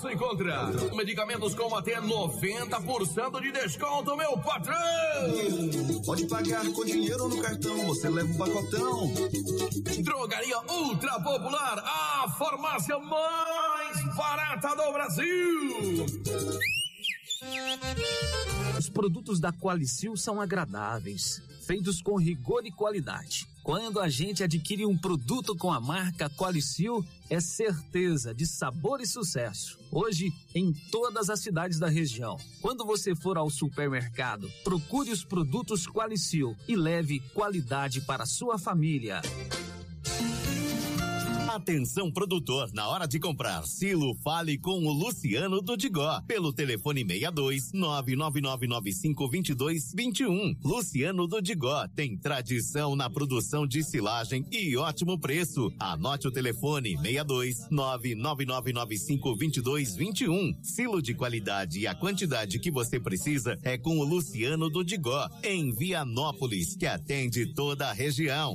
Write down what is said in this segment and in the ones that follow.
você encontra medicamentos com até 90% de desconto, meu patrão. Pode pagar com dinheiro ou no cartão, você leva um pacotão. Drogaria Ultra Popular, a farmácia mais barata do Brasil. Os produtos da Qualicil são agradáveis, feitos com rigor e qualidade. Quando a gente adquire um produto com a marca Qualicil, é certeza de sabor e sucesso. Hoje, em todas as cidades da região. Quando você for ao supermercado, procure os produtos Qualicil e leve qualidade para a sua família. Atenção produtor, na hora de comprar silo, fale com o Luciano do Digó, pelo telefone 62 999952221. Luciano do Digó tem tradição na produção de silagem e ótimo preço. Anote o telefone 62 999952221. Silo de qualidade e a quantidade que você precisa é com o Luciano do Digó, em Vianópolis, que atende toda a região.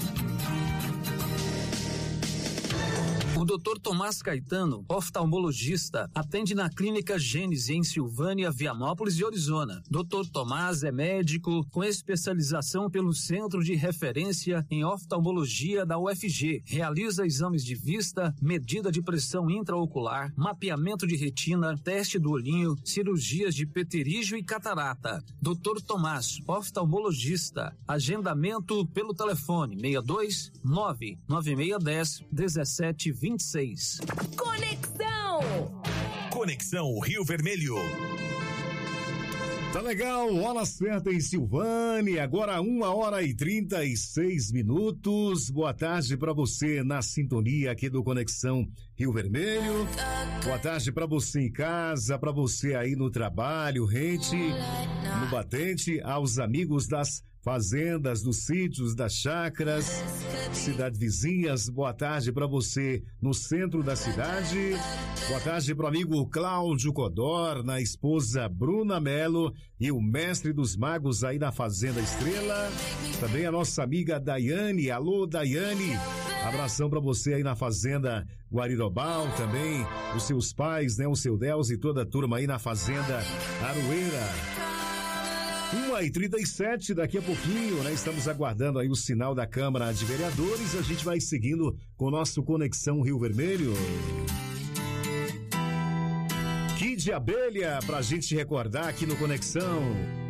O Dr. Tomás Caetano, oftalmologista, atende na Clínica Gênese, em Silvânia, Vianópolis e Orizona. Dr. Tomás é médico com especialização pelo Centro de Referência em Oftalmologia da UFG. Realiza exames de vista, medida de pressão intraocular, mapeamento de retina, teste do olhinho, cirurgias de pterígio e catarata. Dr. Tomás, oftalmologista. Agendamento pelo telefone 62 99610 1726. Conexão Rio Vermelho. Tá legal, hora certa em Silvânia, agora 1h36. Boa tarde pra você na sintonia aqui do Conexão Rio Vermelho. Boa tarde pra você em casa, pra você aí no trabalho, rente, no batente, aos amigos das fazendas, dos sítios, das chácaras, cidades vizinhas. Boa tarde para você no centro da cidade. Boa tarde pro amigo Cláudio Codorna, esposa Bruna Melo e o mestre dos magos aí na Fazenda Estrela. Também a nossa amiga Daiane. Alô, Daiane. Abração pra você aí na Fazenda Guarirobal, também os seus pais, né? O seu Deus e toda a turma aí na Fazenda Aroeira. 1h37, daqui a pouquinho, né? Estamos aguardando aí o sinal da Câmara de Vereadores. A gente vai seguindo com o nosso Conexão Rio Vermelho. Kid Abelha, pra gente recordar aqui no Conexão.